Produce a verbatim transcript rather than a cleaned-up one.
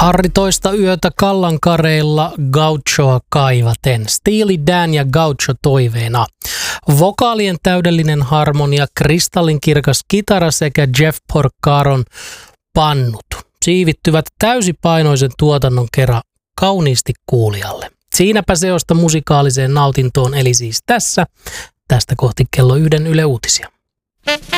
Harri toista yötä Kallankareilla Gauchoa kaivaten. Steely Dan ja Gaucho toiveena. Vokaalien täydellinen harmonia, kristallinkirkas kitara sekä Jeff Porcaron pannut siivittyvät täysipainoisen tuotannon kerran kauniisti kuulijalle. Siinäpä seosta musikaaliseen nautintoon, eli siis tässä, tästä kohti kello yhden Yle Uutisia.